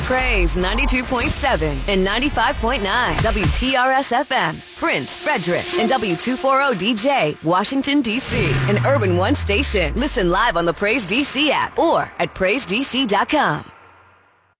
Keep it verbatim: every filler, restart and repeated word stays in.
Praise ninety-two point seven and ninety-five point nine W P R S F M, Prince, Frederick, and W two forty D J, Washington, D C, an Urban One station. Listen live on the Praise D C app or at praise d c dot com.